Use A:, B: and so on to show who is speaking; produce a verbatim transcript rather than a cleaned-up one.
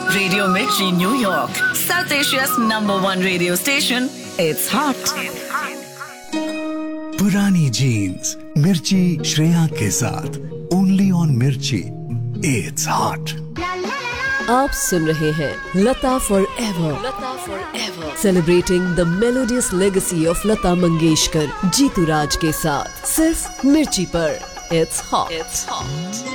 A: Radio Mirchi, New York, South Asia's number one radio station. It's hot.
B: पुरानी jeans मिर्ची श्रेया के साथ only on मिर्ची। It's hot.
C: आप सुन रहे हैं लता for ever, Lata for ever, celebrating the melodious legacy of Lata Mangeshkar, Jitu राज के साथ सिर्फ मिर्ची पर। It's hot. It's hot.